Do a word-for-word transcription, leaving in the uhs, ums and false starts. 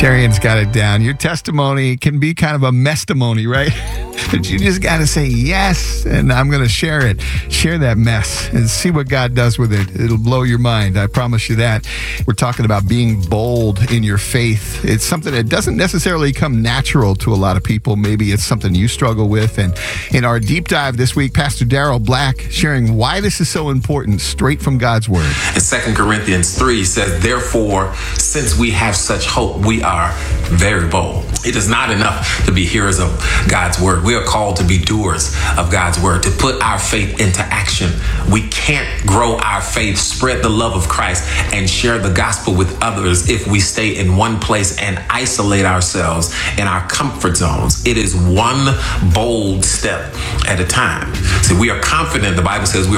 Darian's got it down. Your testimony can be kind of a mestimony, right? But you just got to say yes, and I'm going to share it. Share that mess and see what God does with it. It'll blow your mind. I promise you that. We're talking about being bold in your faith. It's something that doesn't necessarily come natural to a lot of people. Maybe it's something you struggle with. And in our deep dive this week, Pastor Daryl Black sharing why this is so important straight from God's Word. In Second Corinthians three says, therefore, since we have such hope, we are very bold. It is not enough to be hearers of God's Word. We are called to be doers of God's Word, to put our faith into action. We can't grow our faith, spread the love of Christ, and share the gospel with others if we stay in one place and isolate ourselves in our comfort zones. It is one bold step at a time. So we are confident, the Bible says we are